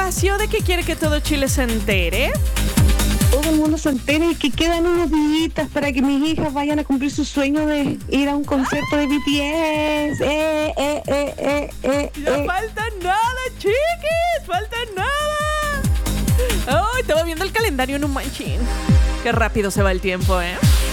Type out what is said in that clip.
espacio de que quiere que todo Chile se entere. Todo el mundo se entere y que quedan unos días para que mis hijas vayan a cumplir su sueño de ir a un concierto de BTS. No falta nada, chiquis, falta nada. Ay, estaba viendo el calendario en un manchín. Qué rápido se va el tiempo, ¿eh?